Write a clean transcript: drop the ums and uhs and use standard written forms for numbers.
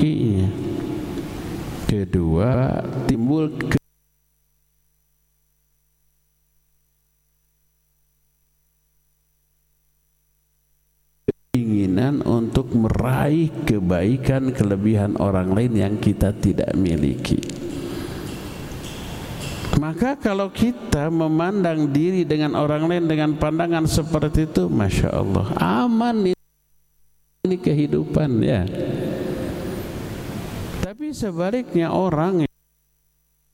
iya. Kedua, timbul keinginan untuk meraih kebaikan kelebihan orang lain yang kita tidak miliki. Maka kalau kita memandang diri dengan orang lain dengan pandangan seperti itu, Masya Allah, aman ini kehidupan ya. Tapi sebaliknya orang